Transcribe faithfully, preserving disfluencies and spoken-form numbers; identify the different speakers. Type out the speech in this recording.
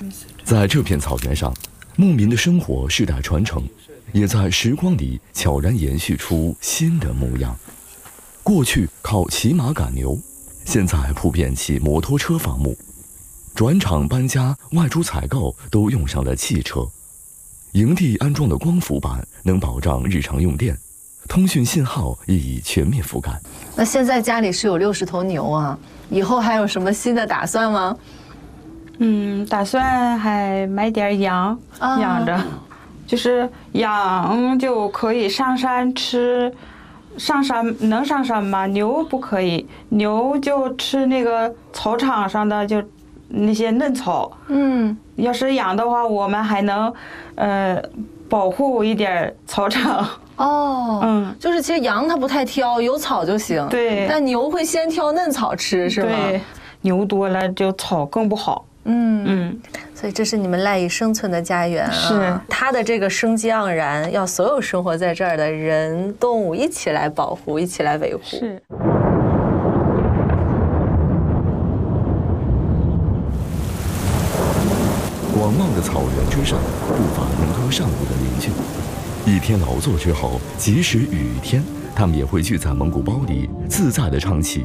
Speaker 1: 在这片草原上，牧民的生活世代传承，也在时光里悄然延续出新的模样。过去靠骑马赶牛，现在普遍骑摩托车放牧，转场搬家、外出采购都用上了汽车。营地安装的光伏板能保障日常用电，通讯信号也已全面覆盖。
Speaker 2: 那现在家里是有六十头牛啊，以后还有什么新的打算吗？
Speaker 3: 嗯，打算还买点羊、啊、养着，就是羊就可以上山吃，上山能上山吗？牛不可以，牛就吃那个草场上的就那些嫩草。嗯，要是养的话，我们还能，呃，保护一点草场。
Speaker 2: 哦，嗯，就是其实羊它不太挑，有草就行。
Speaker 3: 对，
Speaker 2: 但牛会先挑嫩草吃，是吗？
Speaker 3: 对，牛多了就草更不好。嗯
Speaker 2: 嗯，所以这是你们赖以生存的家园啊。
Speaker 3: 是
Speaker 2: 它的这个生机盎然，要所有生活在这儿的人、动物一起来保护，一起来维护。
Speaker 3: 是。
Speaker 1: 广袤的草原之上，不乏能歌善舞的邻居。一天劳作之后，即使雨天，他们也会聚在蒙古包里，自在地唱起